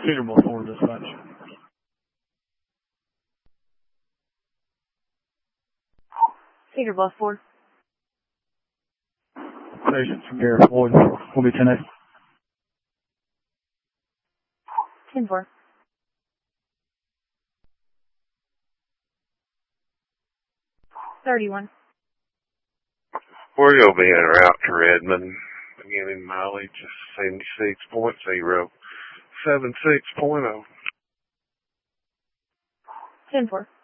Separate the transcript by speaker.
Speaker 1: Peterbilt 4 dispatch.
Speaker 2: Peterbilt 4.
Speaker 1: Station from here, Floyd. Will be 10-8.
Speaker 2: 10-4. $31.
Speaker 3: We're going to be en route to Redmond. Beginning mileage 76.0. 76.0.
Speaker 2: 10-4.